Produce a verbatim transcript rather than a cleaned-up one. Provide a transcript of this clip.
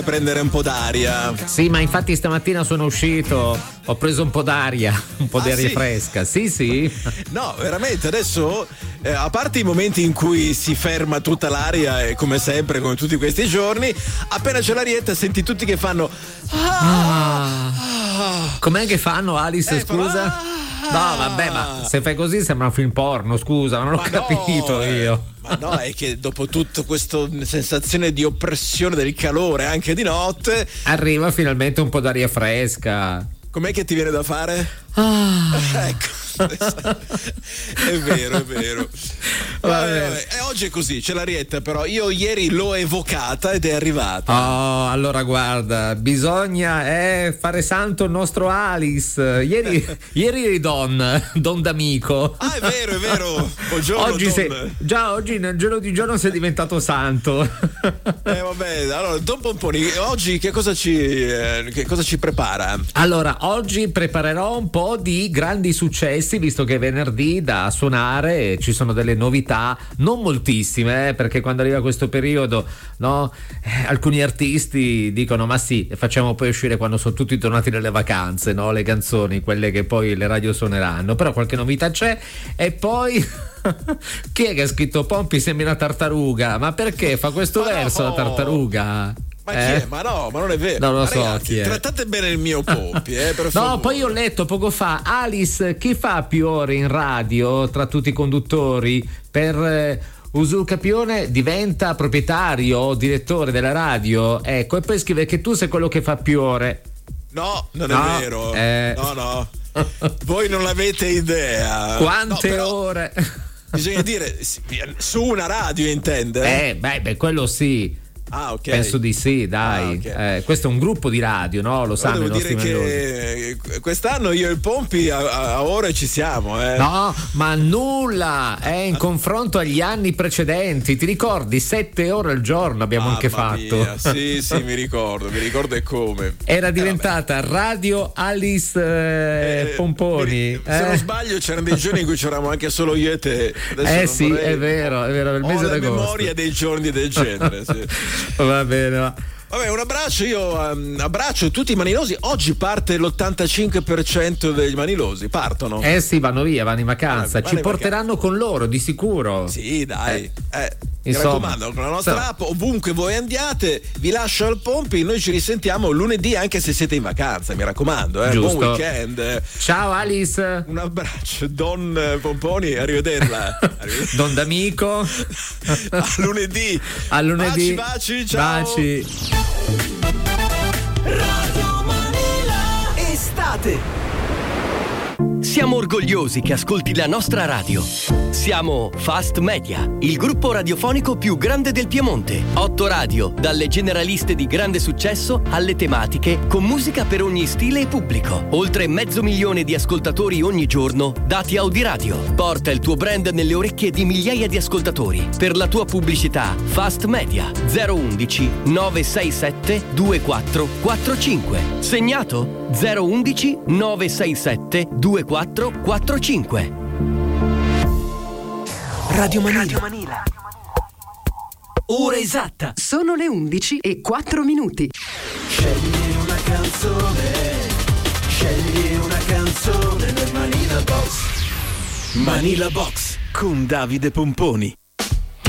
prendere un po' d'aria. Sì, ma infatti stamattina sono uscito, ho preso un po' d'aria, un po' Ah, di aria sì? fresca. Sì, sì. No, veramente adesso, eh, a parte i momenti in cui si ferma tutta l'aria, e come sempre, come tutti questi giorni, appena c'è l'arietta senti tutti che fanno Ah. Com'è che fanno, Alice, Eh, scusa? fa- No, vabbè, ma se fai così sembra un film porno, scusa, non ho Ma capito no, eh, io. Ma no, è che dopo tutta questa sensazione di oppressione del calore anche di notte, Arriva finalmente un po' d'aria fresca. com'è che ti viene da fare? Ah. Ecco, è vero, è vero. Vabbè, vabbè. E oggi è così, c'è l'arietta, però io ieri l'ho evocata ed è arrivata. Oh, allora guarda, bisogna eh, fare santo il nostro Alice. Ieri, ieri eri Don, Don d'amico. Ah, è vero, è vero. Buongiorno, Oggi Don. sei, già oggi nel giro di giorno sei diventato santo. Eh vabbè, allora Don Pomponi, oggi che cosa ci eh, che cosa ci prepara? Allora, oggi preparerò un po' di grandi successi, visto che è venerdì da suonare, ci sono delle novità, non moltissime, eh, perché quando arriva questo periodo, no, eh, alcuni artisti dicono ma sì, facciamo poi uscire quando sono tutti tornati dalle vacanze, no, le canzoni, quelle che poi le radio suoneranno, però qualche novità c'è. E poi chi è che ha scritto Pompi sembri una tartaruga? Ma perché fa questo Ma verso no! la tartaruga? Ma Eh? chi è? Ma no, ma non è vero. Non lo Ma so ragazzi, chi è. trattate bene il mio Pompi, eh, per No, favore. poi ho letto poco fa, Alice, chi fa più ore in radio tra tutti i conduttori? Per eh, usucapione diventa proprietario o direttore della radio, ecco, e poi scrive che tu sei quello che fa più ore. No, non No, è vero. eh. No, no. Voi non avete idea. Quante No, però ore? bisogna dire su una radio, intende? Eh, beh, beh, quello sì. Ah, ok. Penso di sì, dai. Ah, ok. Eh, questo è un gruppo di radio, no? Lo Però sanno i devo nostri dire melodi. che quest'anno io e il Pompi a, a, a ore ci siamo, eh. No, ma nulla, eh, in confronto agli anni precedenti. Ti ricordi? Sette ore al giorno abbiamo anche Mamma fatto. mia, sì, sì, mi ricordo, mi ricordo e come. Era Eh, diventata Radio Alice eh, Eh, Pomponi. mi- Se eh? non sbaglio c'erano dei giorni in cui c'eravamo anche solo io e te. Adesso Eh non sì, vorrei- è vero, è vero, il Ho mese la d'agosto. memoria dei giorni del genere, sì. Va bene, va. Vabbè, un abbraccio, io um, abbraccio tutti i manilosi. Oggi parte l'ottantacinque per cento dei manilosi, partono. Eh sì, vanno via, vanno in vacanza. Vanno Ci in porteranno con loro, di sicuro. Sì, dai. Eh, mi insomma. raccomando, con la nostra Insomma. app, ovunque voi andiate, vi lascio al Pompi. Noi ci risentiamo lunedì anche se siete in vacanza, mi raccomando. Eh. Giusto. Buon weekend. Ciao Alice. Un abbraccio, Don eh, Pomponi, arrivederla. Arrivederla. Don d'amico. A lunedì. A lunedì. Baci, baci, ciao. Baci. Radio Manila Estate. Siamo orgogliosi che ascolti la nostra radio. Siamo Fast Media, il gruppo radiofonico più grande del Piemonte. Otto radio, dalle generaliste di grande successo alle tematiche, con musica per ogni stile e pubblico. Oltre mezzo milione di ascoltatori ogni giorno, dati Audiradio. Porta il tuo brand nelle orecchie di migliaia di ascoltatori. Per la tua pubblicità, Fast Media zero undici nove sei sette due quattro quattro cinque. Segnato zero undici nove sei sette due quattro quattro cinque. Radio Manila. Ora esatta. Sono le undici e quattro minuti. Scegli una canzone, scegli una canzone nel Manila Box. Manila Box con Davide Pomponi.